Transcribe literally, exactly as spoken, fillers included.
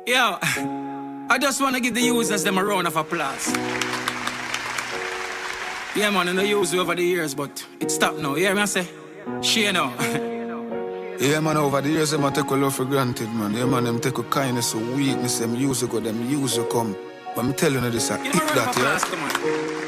Yo, I just want to give the users them a round of applause. Yeah, man, I know use you over the years, but it stopped now. You hear me I say? She know. Yeah, man, over the years, them a take a love for granted, man. Yeah, man, them take a kindness or weakness, them use you go, them use you come. But I'm telling you this, I hit that, yeah?